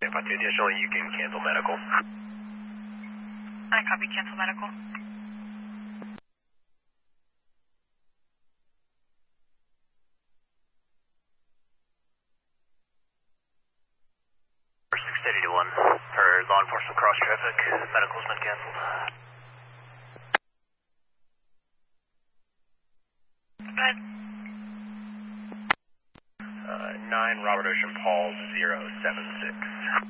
If I do additionally, you can cancel medical. I copy, cancel medical. Steady to 1 for law enforcement cross traffic. Medical's been canceled. Go ahead. 9 Robert Ocean Paul 076.